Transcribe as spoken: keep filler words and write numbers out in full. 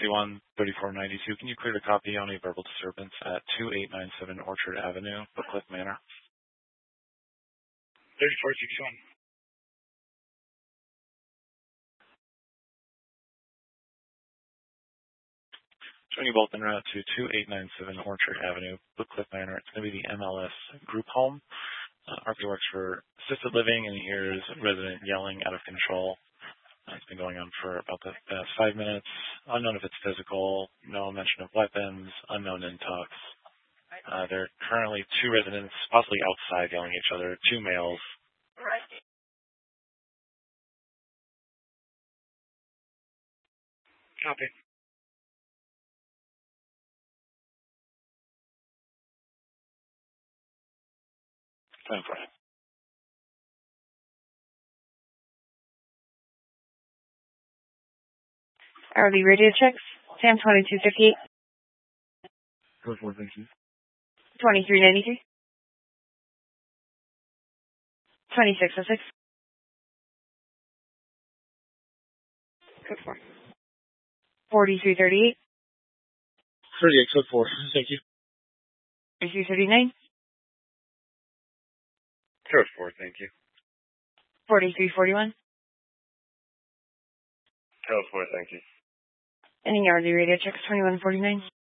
sixty-one thirty-four ninety-two. Can you clear the copy on a verbal disturbance at two eight nine seven Orchard Avenue, Cliff Manor? thirty-four sixty-one. Showing you both en route to two eight nine seven Orchard Avenue, Cliff Manor. It's going to be the M L S group home. Uh, R P works for assisted living, and here's a resident yelling out of control. Uh, it's been going on for about the past five minutes. Unknown if it's physical, no mention of weapons, unknown intox. Uh, there are currently two residents, possibly outside, yelling at each other, two males. Copy. Time for it. R V radio checks. Sam twenty-two fifty-eight. Code four, thank you. twenty-three ninety-three. twenty-six oh six. Code four. forty-three thirty-eight. thirty-eight, code four, thank you. forty-three thirty-nine. Code four, thank you. forty-three forty-one. Code four, thank you. Any R V radio checks. twenty-one forty-nine.